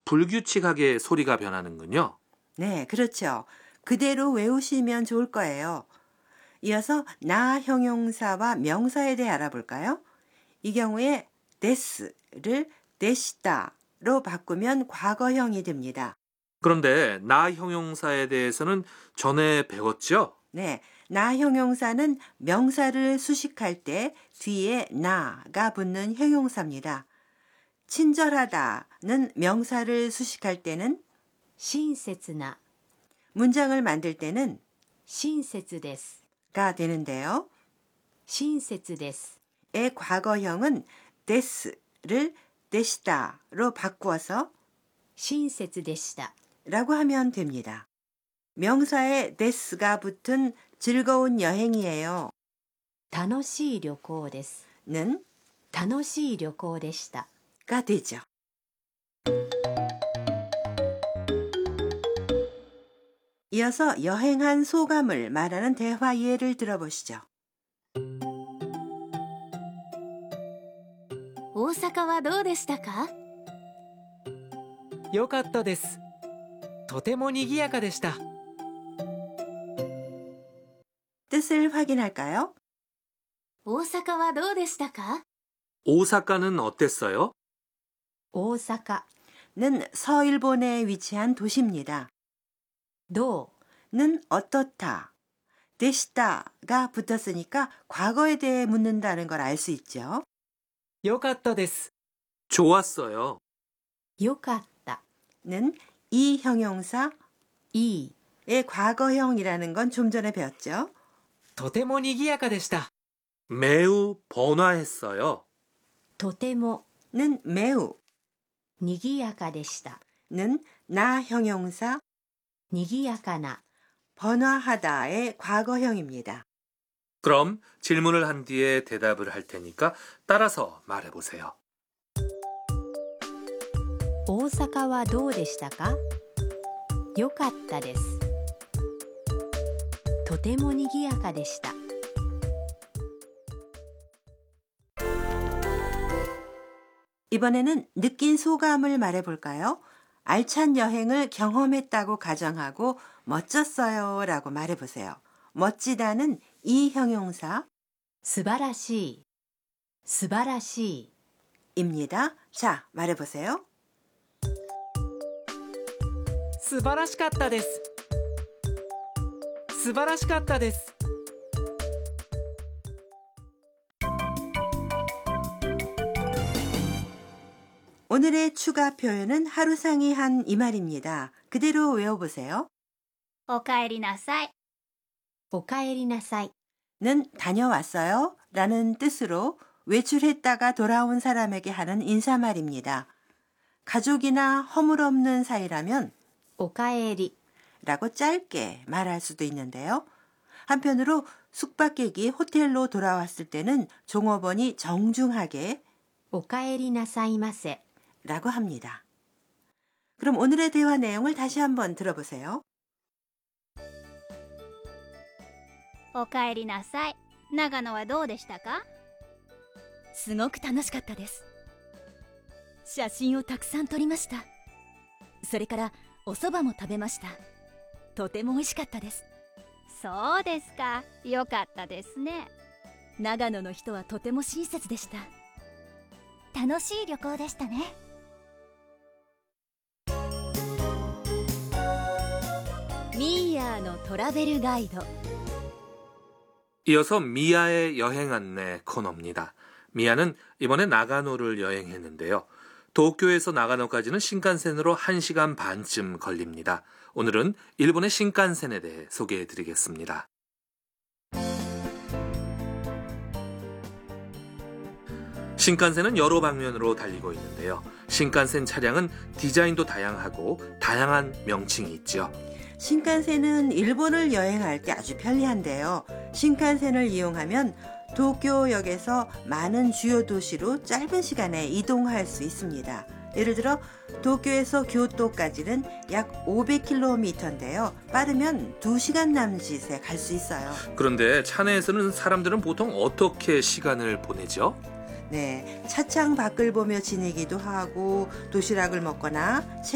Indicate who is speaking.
Speaker 1: 불규칙하게 소리가 변하는군요.
Speaker 2: 네, 그렇죠. 그대로 외우시면 좋을 거예요. 이어서 나 형용사와 명사에 대해 알아볼까요? 이 경우에 데스를 데시다로 바꾸면 과거형이 됩니다.
Speaker 1: 그런데 나 형용사에 대해서는 전에 배웠죠?
Speaker 2: 네, 나 형용사는 명사를 수식할 때 뒤에 나가 붙는 형용사입니다. 친절하다는 명사를 수식할 때는
Speaker 3: 親切な
Speaker 2: 문장을 만들 때는
Speaker 3: 親切です
Speaker 2: 가 되는데요.
Speaker 3: 親切です
Speaker 2: 의 과거형은 데스를 데시다로 바꾸어서
Speaker 3: 親切でした
Speaker 2: 라고 하면 됩니다. 명사에 데스가 붙은 즐거운 여행이에요.
Speaker 3: 楽しい旅行です
Speaker 2: 는
Speaker 3: 楽しい旅行でした
Speaker 2: 가 되죠. 이어서 여행한 소감을 말하는 대화 예를 들어보시죠.
Speaker 3: 大阪はどうでしたか
Speaker 4: よかったです。とても賑やかでした。
Speaker 2: 뜻을 확인할까요?
Speaker 3: 大阪はどうでしたか
Speaker 1: 오사카는 어땠어요?
Speaker 3: 大阪
Speaker 2: 는 서일본에 위치한 도시입니다.
Speaker 3: ど
Speaker 2: 는 어떻다, 데시다가 붙었으니까 과거에 대해 묻는다는 걸 알 수 있죠.
Speaker 4: よかったです。
Speaker 1: 좋았어요.
Speaker 3: うよかった
Speaker 2: 는 이 형용사
Speaker 3: いい
Speaker 2: 의 과거형이라는 건 좀 전에 배웠죠.
Speaker 4: とても賑やかでした。
Speaker 1: 매우 번화했어요.
Speaker 3: とても
Speaker 2: 는 매우
Speaker 3: にぎやかでした
Speaker 2: 는 나 형용사
Speaker 3: にぎやかな
Speaker 2: 번화하다의 과거형입니다.
Speaker 1: 그럼 질문을 한 뒤에 대답을 할 테니까 따라서 말해보세요.
Speaker 3: 大阪はどうでしたかよかったですとてもにぎやかでした
Speaker 2: 이번에는 느낀 소감을 말해볼까요? 알찬 여행을 경험했다고 가정하고 멋졌어요 라고 말해보세요. 멋지다는 이 형용사
Speaker 3: 素晴らしい素晴らしい
Speaker 2: 입니다. 자, 말해보세요.
Speaker 4: 素晴らしかったです。素晴らしかったです。
Speaker 2: 오늘의 추가 표현은 하루상이 한 이 말입니다. 그대로 외워보세요.
Speaker 5: おかえりなさい。
Speaker 3: おかえりなさい
Speaker 2: 는 다녀왔어요 라는 뜻으로 외출했다가 돌아온 사람에게 하는 인사말입니다. 가족이나 허물없는 사이라면
Speaker 3: おかえり
Speaker 2: 라고 짧게 말할 수도 있는데요. 한편으로 숙박객이 호텔로 돌아왔을 때는 종업원이 정중하게
Speaker 3: おかえりなさいませ
Speaker 2: 라고 합니다. 그럼 오늘의 대화 내용을 다시 한번 들어보세요.
Speaker 5: おかえりなさい。長野はどうでしたか？
Speaker 6: すごく楽しかったです。写真をたくさん撮りました。それからお蕎麦も食べました。とても美味しかったです。
Speaker 5: そうですか。よかったですね。
Speaker 6: 長野の人はとても親切でした。楽しい旅行でしたね。ミーヤーのトラベルガイド。
Speaker 1: 이어서 미아의 여행 안내 코너입니다. 미아는 이번에 나가노를 여행했는데요. 도쿄에서 나가노까지는 신칸센으로 1시간 반쯤 걸립니다. 오늘은 일본의 신칸센에 대해 소개해 드리겠습니다. 신칸센은 여러 방면으로 달리고 있는데요. 신칸센 차량은 디자인도 다양하고 다양한 명칭이 있죠.
Speaker 2: 신칸센은 일본을 여행할 때 아주 편리한데요. 신칸센을 이용하면 도쿄역에서 많은 주요 도시로 짧은 시간에 이동할 수 있습니다. 예를 들어 도쿄에서 교토까지는 약 500km인데요. 빠르면 2시간 남짓에 갈 수 있어요.
Speaker 1: 그런데 차 내에서는 사람들은 보통 어떻게 시간을 보내죠?
Speaker 2: 네, 차창 밖을 보며 지내기도 하고 도시락을 먹거나 책